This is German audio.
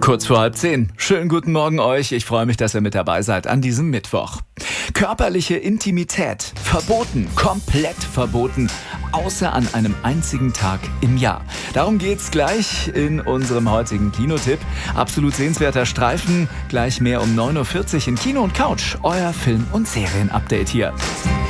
Kurz vor 9:30. Schönen guten Morgen euch. Ich freue mich, dass ihr mit dabei seid an diesem Mittwoch. Körperliche Intimität verboten, komplett verboten, außer an einem einzigen Tag im Jahr. Darum geht's gleich in unserem heutigen Kinotipp. Absolut sehenswerter Streifen, gleich mehr um 9:40 Uhr in Kino und Couch. Euer Film- und Serienupdate hier.